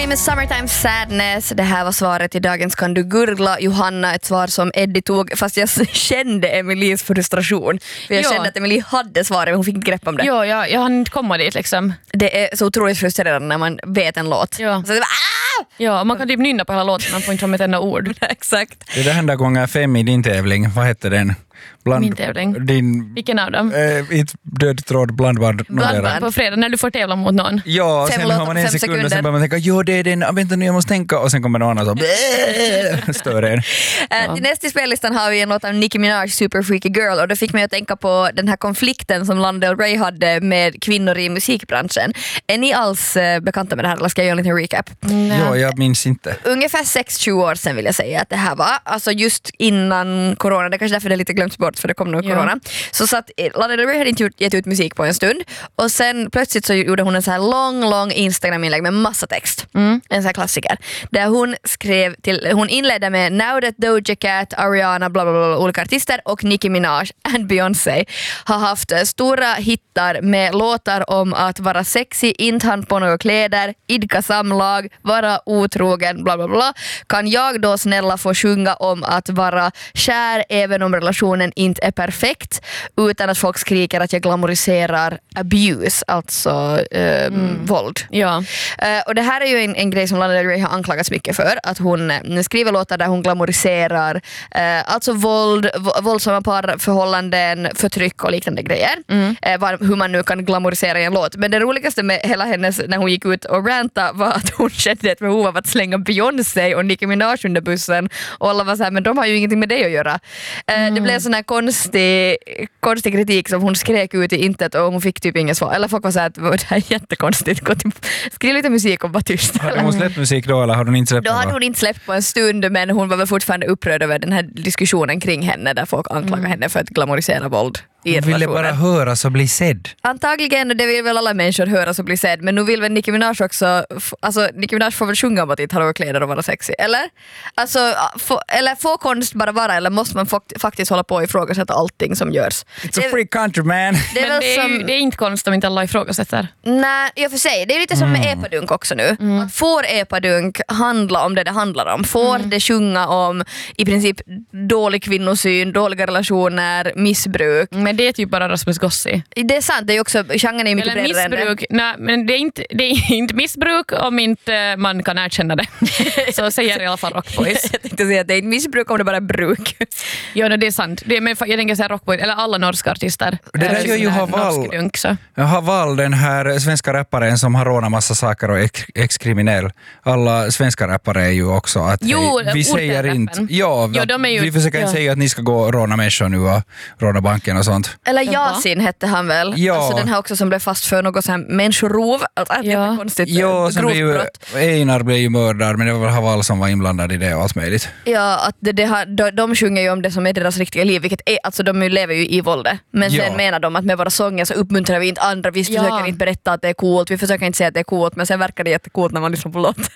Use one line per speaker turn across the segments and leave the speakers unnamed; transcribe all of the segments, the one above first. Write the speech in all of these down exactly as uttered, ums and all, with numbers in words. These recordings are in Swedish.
Kanye med Summertime Sadness. Det här var svaret i dagens Kan du gurgla, Johanna. Ett svar som Eddie tog, fast jag kände Emilies frustration. För jag
Jo.
kände att Emilie hade svaret, men hon fick inte grepp om det.
Jo, jag, jag hann inte komma dit liksom.
Det är så otroligt frustrerande när man vet en låt.
Ja.
Så det var, ah!
Ja, man kan typ nynna på hela låten, man får inte ha med ett enda ord.
Exakt.
Det är det hända gånger fem i din tävling. Vad hette den? Bland
Min tävling.
Din
Vilken av dem?
eh, ett död tråd blandband.
Blandband på fredag när du får tävla mot någon.
Ja,
Fem
sen
låtar
har man
på
en
fem
sekund och
sekunder.
sen börjar man tänka, jo det är den, ah, vänta nu jag måste tänka, och sen kommer någon annan så bleh, stör en.
Ja. Till nästa spellistan har vi en låt av Nicki Minaj, Super Freaky Girl, och det fick mig att tänka på den här konflikten som Lana Del Rey hade med kvinnor i musikbranschen. Är ni alls eh, bekanta med det här, eller ska jag göra en liten recap?
Ja, jag minns inte.
Ungefär sex tjugo år sedan vill jag säga att det här var, alltså just innan corona, det är kanske därför det lite glömts bort för det kom nog
Ja.
corona. Så satt, Lana Del Rey hade inte gjort, gett ut musik på en stund, och sen plötsligt så gjorde hon en så här lång, lång Instagram-inlägg med massa text.
Mm.
En sån här klassiker. Där hon skrev till, hon inledde med Now that Doja Cat, Ariana, bla bla bla, olika artister, och Nicki Minaj and Beyoncé har haft eh, stora hittar med låtar om att vara sexy, inte hand på några kläder, idka samlag, vara otrogen, bla bla bla. Kan jag då snälla få sjunga om att vara kär även om relationen inte är perfekt, utan att folk skriker att jag glamoriserar abuse, alltså eh, mm. våld.
Ja.
Uh, och det här är ju en, en grej som Lana Del Rey har anklagats mycket för, att hon uh, skriver låtar där hon glamoriserar uh, alltså våld, v- våldsamma parförhållanden, förtryck och liknande grejer. Mm. Uh, var, hur man nu kan glamorisera i en låt. Men det roligaste med hela hennes, när hon gick ut och ranta, var att hon kände ett behov av att slänga Beyoncé och Nicki Minaj under bussen, och alla var så här, men de har ju ingenting med det att göra. Uh, mm. Det blev sån här konstig, konstig kritik som hon skrek ut i intet, och hon fick typ inget svar. Eller folk var så här, att det här är jättekonstigt. Gå till, skriv lite musik och var tyst.
Hade hon släppt musik då eller hade hon inte släppt
Då
det?
hade hon inte släppt på en stund, men hon var väl fortfarande upprörd över den här diskussionen kring henne, där folk anklagar mm. henne för att glamorisera våld i
Hon ville
relationer.
bara höras och bli sedd.
Antagligen, och det vill väl alla människor höras och bli sedd, men nu vill väl Nicki Minaj också, f- alltså Nicki Minaj får väl sjunga om att inte ha några kläder och vara sexy, eller? Alltså, få, eller få konst bara vara, eller måste man fakt- faktiskt hålla på och ifrågasätta allting som görs?
It's a free country man.
Det är
Men
väl
det är,
som...
ju, det är inte konst om inte alla ifrågasätter.
Nej, i och för sig. Det är lite som med
Mm.
epadunk också nu. Att får epadunk handla om det det handlar om? Får det sjunga om i princip dålig kvinnosyn, dåliga relationer, missbruk?
Men det är typ bara Rasmus Gossi.
Det är sant, det är ju också, genren är ju mycket
Eller
bredare än det.
missbruk. Nej, men det är, inte, det är inte missbruk om inte man kan erkänna det. Så säger i alla fall Rockboys.
Jag tänkte säga att det är inte missbruk om det bara är bruk.
Ja, no, det är sant. Det är, men jag tänker säga Rockboys, eller alla norska artister.
Det där gör ju Haval.
Norsk dunk, så.
Haval, den här svenska rapparen som har rånat massa saker och är ex- ex-kriminell. Alla svenska rappare är ju också att
Jo,
hej, vi säger
orten-rappen.
inte, ja,
Jo,
att
de är ju-
vi försöker inte
ja.
säga att ni ska gå och råna människor nu och råna banken och sånt.
Eller
Ja.
Yasin hette han väl?
Ja.
Alltså den här också som blev fast för något så här människorov. Alltså ett
Ja.
jättekonstigt
Ja, sen
grovt
blev ju,
brott.
Einar blev ju mördad, men det var väl Haval som var inblandad i det och allt möjligt.
Ja, att det, det har, de, de sjunger ju om det som är deras riktiga liv, vilket är, alltså de lever ju i våldet. Men sen
Ja.
menar de att med våra sånger så uppmuntrar vi inte andra, vi
Ja.
försöker inte berätta att det är coolt, vi försöker inte säga att det är coolt, men sen verkar det jättecoolt när man lyssnar på låten.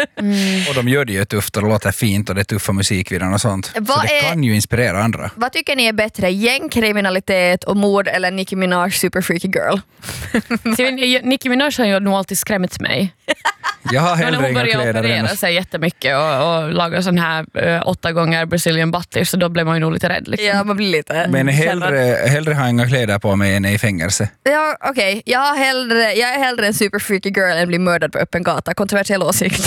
Och de gör det ju tufft och det låter fint och det är tuffa musikvideor och sånt. Så
Vad
det
är-
kan ju inspirera andra.
Vad tycker ni är bättre, gängkriminalitet och mord eller Nicki Minaj Super Freaky Girl?
Så jag vet inte, Nicki Minaj har ju nog alltid skrämt mig.
Jag har
Men när
hellre
hon
inga
började
kläder än...
operera sig jättemycket och, och laga sån här uh, åtta gånger Brazilian butt, så då blev man ju nog lite rädd. Liksom.
Ja, man blir lite...
Men hellre, hellre ha inga kläder på mig än i fängelse.
Ja, okej. Jag, har hellre, jag är hellre en Super Freaky Girl än bli mördad på öppen gata. Kontroversiell åsikt.